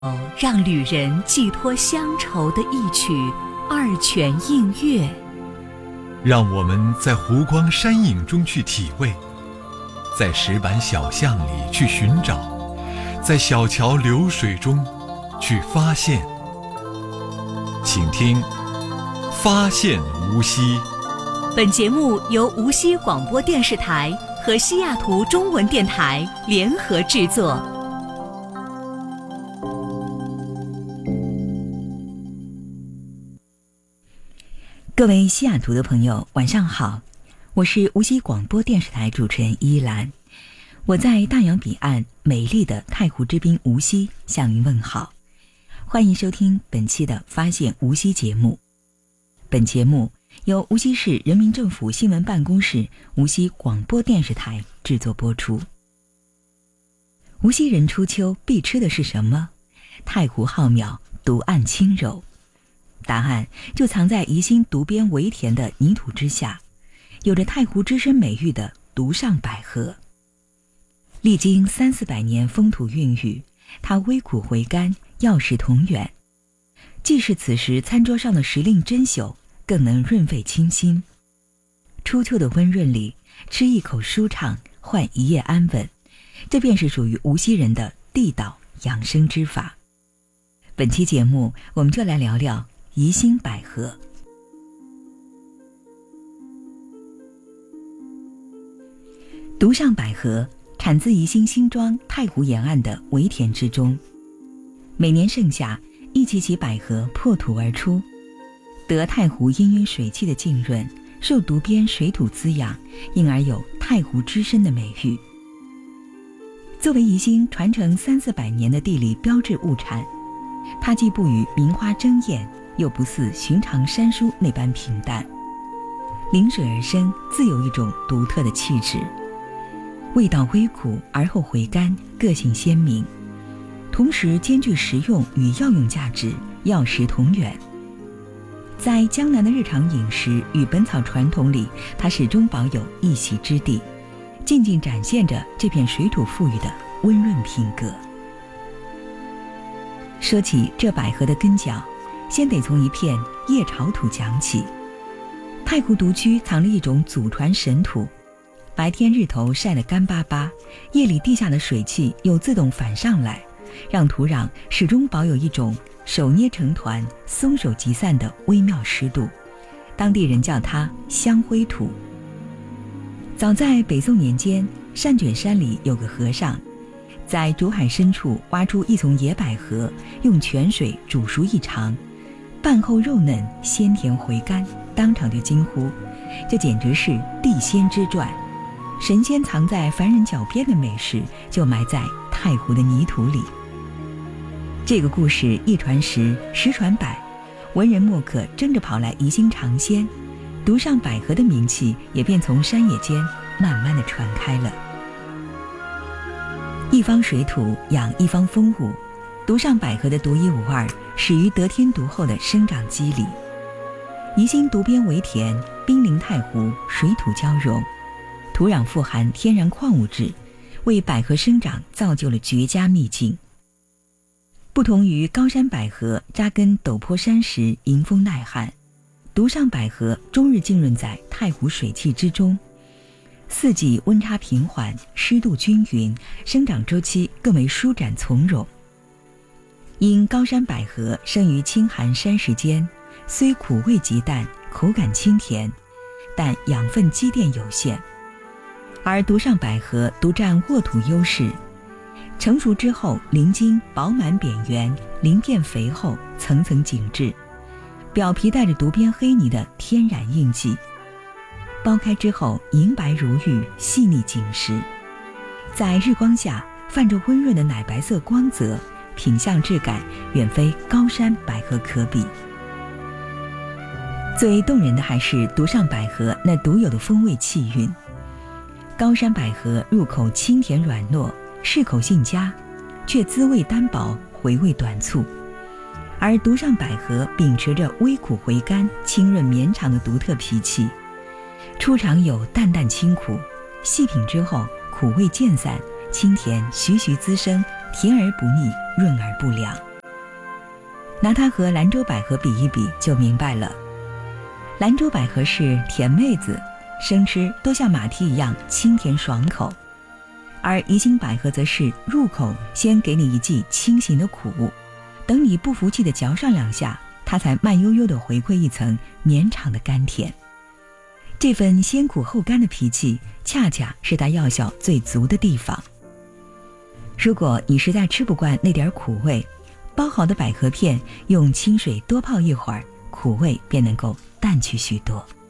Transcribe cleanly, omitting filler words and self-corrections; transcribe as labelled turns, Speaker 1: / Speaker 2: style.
Speaker 1: 让旅人寄托乡愁的一曲二泉映月，
Speaker 2: 让我们在湖光山影中去体味，在石板小巷里去寻找，在小桥流水中去发现。请听《发现无锡》。
Speaker 1: 本节目由无锡广播电视台和西雅图中文电台联合制作。各位西雅图的朋友，晚上好，我是无锡广播电视台主持人依兰，我在大洋彼岸美丽的太湖之滨无锡向您问好，欢迎收听本期的《发现无锡》节目。本节目由无锡市人民政府新闻办公室、无锡广播电视台制作播出。无锡人初秋必吃的是什么？太湖浩渺，独岸轻柔。答案就藏在宜兴独边围田的泥土之下，有着太湖之身美誉的独上百合。历经300-400年风土孕育，它微苦回甘，药食同源。既是此时餐桌上的时令珍馐，更能润肺清心。初秋的温润里，吃一口舒畅，换一夜安稳，这便是属于无锡人的地道养生之法。本期节目，我们就来聊聊宜兴百合。独上百合产自宜兴新庄太湖沿岸的围田之中，每年盛夏，一起起百合破土而出，得太湖氤氲水汽的浸润，受独边水土滋养，因而有太湖之身的美誉。作为宜兴传承300-400年的地理标志物产，它既不与名花争艳，又不似寻常山蔬那般平淡，临水而生，自有一种独特的气质，味道微苦而后回甘，个性鲜明，同时兼具食用与药用价值，药食同源。在江南的日常饮食与本草传统里，它始终保有一席之地，静静展现着这片水土赋予的温润品格。说起这百合的根脚，先得从一片叶巢土讲起。太湖独区藏了一种祖传神土，白天日头晒得干巴巴，夜里地下的水汽又自动反上来，让土壤始终保有一种手捏成团、松手即散的微妙湿度，当地人叫它香灰土。早在北宋年间，善卷山里有个和尚，在竹海深处挖出一丛野百合，用泉水煮熟一尝，饭后肉嫩，鲜甜回甘，当场就惊呼，这简直是地仙之传，神仙藏在凡人脚边的美食，就埋在太湖的泥土里。这个故事一传十，十传百，文人墨客争着跑来宜兴尝鲜，独上百合的名气也便从山野间慢慢地传开了。一方水土养一方风物，独上百合的独一无二始于得天独厚的生长机理。宜兴独边围田，濒临太湖，水土交融，土壤富含天然矿物质，为百合生长造就了绝佳秘境。不同于高山百合扎根陡坡山石，迎风耐旱，独上百合终日浸润在太湖水汽之中，四季温差平缓，湿度均匀，生长周期更为舒展从容。因高山百合生于清寒山石间，虽苦味极淡，口感清甜，但养分积淀有限，而独上百合独占沃土优势，成熟之后鳞茎饱满扁圆，鳞片肥厚，层层紧致，表皮带着独边黑泥的天然印记，剥开之后银白如玉，细腻紧实，在日光下泛着温润的奶白色光泽，品相质感远非高山百合可比。最动人的还是独上百合那独有的风味气韵。高山百合入口清甜软糯，适口性佳，却滋味单薄，回味短促。而独上百合秉持着微苦回甘、清润绵长的独特脾气，初尝有淡淡清苦，细品之后苦味渐散，清甜徐徐滋生，甜而不腻，润而不凉。 拿它和兰州百合比一比就明白了。兰州百合是甜妹子，生吃都像马蹄一样清甜爽口，而宜兴百合则是入口先给你一剂清醒的苦，等你不服气的嚼上2下，它才慢悠悠地回馈一层绵长的甘甜。这份先苦后甘的脾气，恰恰是它药效最足的地方。如果你实在吃不惯那点苦味，包好的百合片用清水多泡一会儿，苦味便能够淡去许多。